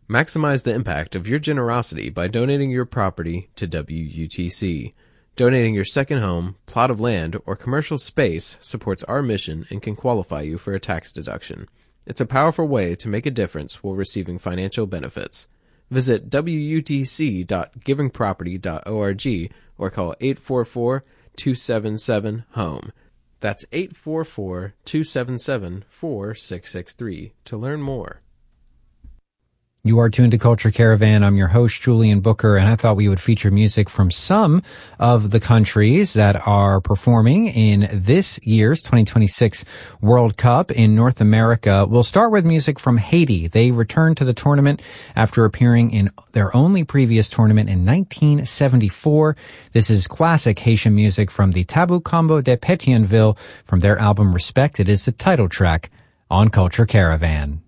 Maximize the impact of your generosity by donating your property to WUTC. Donating your second home, plot of land, or commercial space supports our mission and can qualify you for a tax deduction. It's a powerful way to make a difference while receiving financial benefits. Visit wutc.givingproperty.org or call 844-277-HOME. That's 844-277-4663 to learn more. You are tuned to Culture Caravan. I'm your host, Julian Booker, and I thought we would feature music from some of the countries that are performing in this year's 2026 World Cup in North America. We'll start with music from Haiti. They returned to the tournament after appearing in their only previous tournament in 1974. This is classic Haitian music from the Tabou Combo de Pétionville from their album Respect. It is the title track on Culture Caravan.